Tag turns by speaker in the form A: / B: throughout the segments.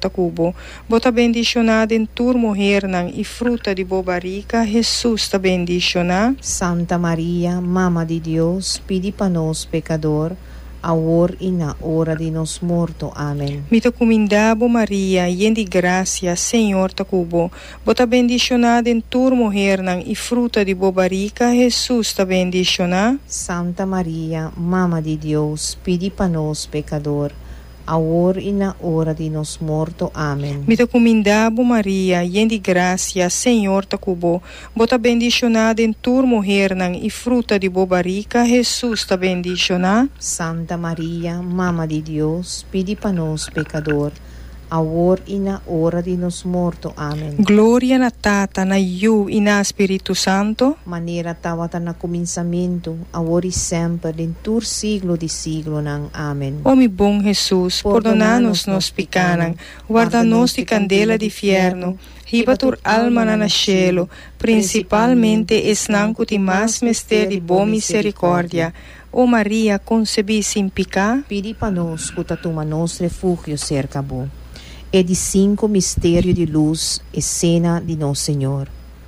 A: takubo. Bota bendicionada em tur mulher nang e fruta de bobarica, Jesus ta bendicionada.
B: Santa Maria, Mama de Deus, pedi para nós, pecador, agora e na hora de nos morto. Amém.
A: Mita comindabo Maria, yen de gracia, Senhor takubo. Bota bendicionada em tur mulher nang e fruta de bobarica, Jesus ta bendicionada.
B: Santa Maria, Mama de Deus, pedi para nós, pecador, agora e na hora de nos morto. Amém.
A: Mita comindabo Maria, yen de gracia, Senhor takubo. Bota bendicionada em tur mulher nang e fruta de bobarica, Jesus ta bendicionada.
B: Santa Maria, Mama de Deus, pedi para nós, pecador, agora e na hora de nos morto. Amém.
A: Glória na Tata, na Iu e na Espírito Santo.
B: Maneira tawata na começamento, agora e sempre, em tur siglo de siglo nang. Amém.
A: Ó mi bom Jesus, perdona-nos nos picanang, guarda-nos de candela de fierno, riba tur alma na cielo, principalmente esnanco de mais mistério de boa misericórdia. Ó Maria, concebi sem picar,
B: Pedi para nós, cutatuma nos refúgio cerca bo. É de 5 mistério de luz e cena de Nosso Senhor.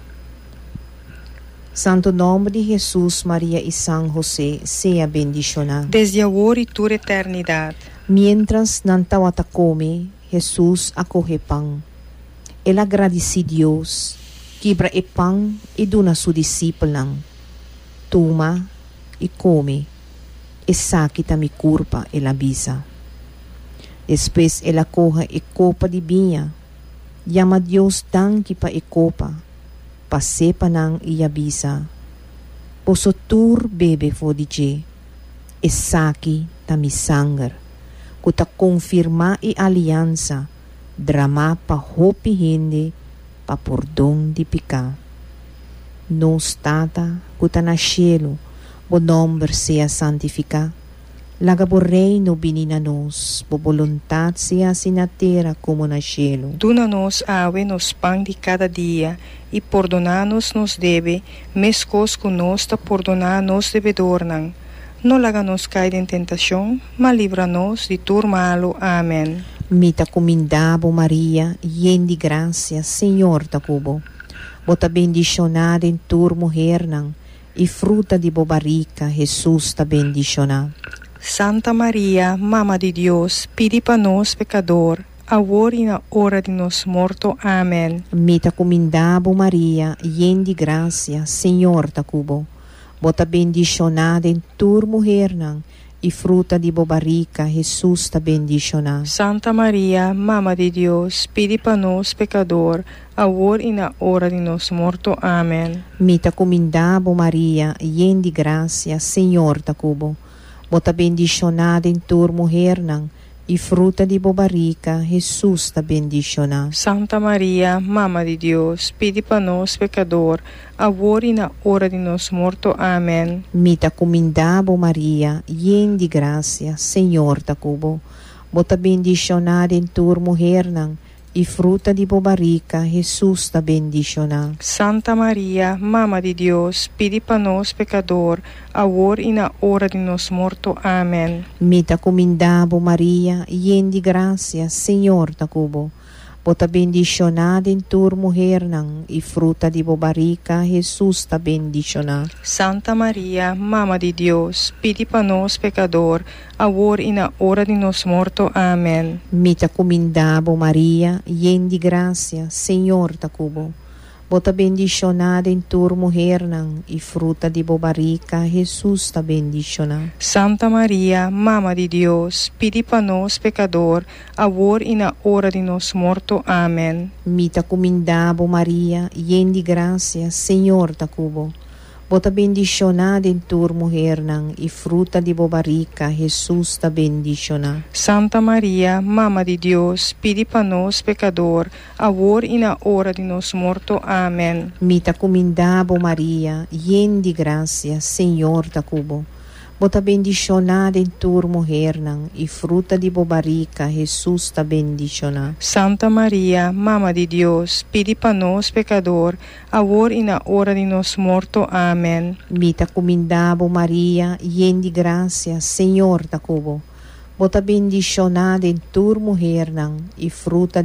B: Santo nome de Jesus, Maria e São José, seja bendicionado.
A: desde agora e toda eternidade.
B: Mientras nantawata come, Jesus acorre pão. Ele agradece Deus, quebra o pão e dona su discípulo. Toma e come, e saquita mi curpa e la bisa. Depois ela corre e copa de vinha, llama Deus danke pa e copa, pasepa nang iya bisa. Poso tur bebe fodice, e saki ta mi sangue, kuta confirma e aliança, drama pa hopi hindi, pa pordon di pika. Nos tata, kuta na cielo, bo nombre sea santifica. Laga bo reino binina nos, bo voluntad sea assim na terra como na cielo.
A: Duna-nos ave nos pão de cada dia, e perdona-nos nos deve, mescos conosco perdonar-nos devedornang. Não laga-nos cair em tentação, mas livra-nos de tudo malo. Amém.
B: Mita comindabo Maria, yen de graça, Senhor ta cubo. Bota bendicionada em tur mulher nang, e fruta de bobarica, Jesus ta bendicionada.
A: Santa Maria, Mama de Deus, pedi para nós pecador, agora e na hora de nos morto. Amém.
B: Mita comindabo Maria, yen de graça, Senhor ta cubo. Bota bendicionada em tur mulher nang, e fruta de bobarica, Jesus ta bendicionada.
A: Santa Maria, Mama de Deus, pedi para nós pecador, agora e na hora de nos morto. Amém.
B: Mita comindabo Maria, yen de graça, Senhor ta cubo. Bota bendicionada em tur mulher nang, e fruta de bobarica, Jesus ta bendicionada.
A: Santa Maria, Mama de Deus, pedi para nós pecador, agora e na hora de nos morto. Amém.
B: Mita comindabo Maria, yen de graça, Senhor ta cubo. Bota bendicionada em tur mulher nang, e fruta de bobarica, Jesus ta bendicionada.
A: Santa Maria, Mama de Deus, pedi para nós pecador, agora e na hora de nos morto. Amém.
B: Mita comindabo Maria, yen de graça, Senhor ta cubo. Bota bendicionada em tur mulher nang, e fruta de bobarica, Jesus ta bendicionada.
A: Santa Maria, Mama de Deus, pedi para nós pecador, agora e na hora de nos morto. Amém.
B: Mita comindabo Maria, yen de graça, Senhor ta cubo. Bota bendicionada em tur mulher nang, e fruta de bobarica, Jesus ta bendicionada.
A: Santa Maria, Mama de Deus, pedi para nós pecador, agora e na hora de nos morto. Amém.
B: Mita comindabo Maria, yen de graça, Senhor ta cubo. Bota bendicionada em tur mulher nang, e fruta de bobarica, Jesus ta bendicionada.
A: Santa Maria, Mama de Deus, pedi para nós pecador, agora e na hora de nos morto. Amém.
B: Mita comindabo Maria, yen de graça, Senhor ta cubo. Bota bendicionada em tur mulher nang, e fruta de bobarica, Jesus ta bendicionada.
A: Santa Maria, Mama de Deus, pedi para nós pecador, agora e na hora de nos morto. Amém.
B: Mita comindabo Maria, yen de graça, Senhor ta cubo. Bota bendicionada em tur mulher nang, e fruta